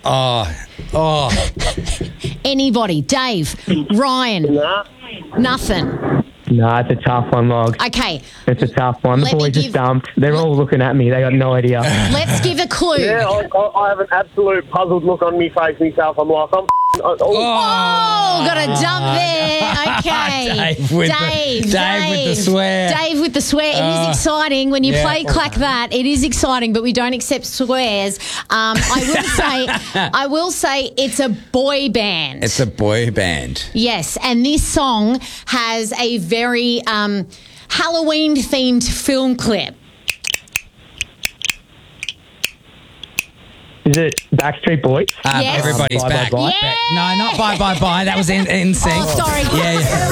Anybody? Dave? Ryan? Nah. Nothing. Nah, it's a tough one, Log. Okay. It's a tough one. The Let me boys are give- stumped. They're all looking at me. They got no idea. Let's give a clue. Yeah, I have an absolute puzzled look on me face myself. I'm like, Oh, got a dump there. Okay. Dave with the swear. Dave with the swear. It is exciting when you play Clack That. It is exciting, but we don't accept swears. I will say it's a boy band. It's a boy band. Yes, and this song has a very Halloween-themed film clip. Is it Backstreet Boys? Yes. Everybody's Bye, back. bye, bye. Yeah. No, not bye. That was in sync. Oh, sorry. Yeah.